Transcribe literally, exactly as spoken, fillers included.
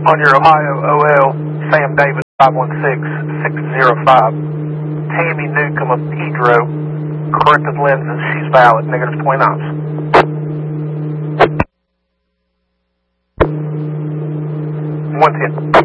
On your Ohio O L, Sam Davis five one six, six zero five. Tammy Newcomb of Pedro, corrective lenses, she's valid, negative twenty knots. one ten.